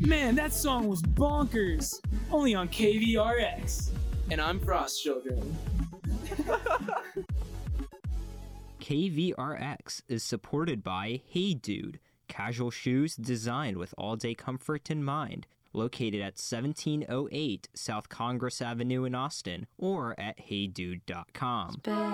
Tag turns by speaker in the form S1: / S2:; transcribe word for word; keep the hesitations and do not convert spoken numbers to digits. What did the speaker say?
S1: Man, that song was bonkers. Only on K V R X.
S2: And I'm Frost Children.
S3: K V R X is supported by Hey Dude, casual shoes designed with all-day comfort in mind. Located at seventeen oh eight South Congress Avenue in Austin, or at hey dude dot com.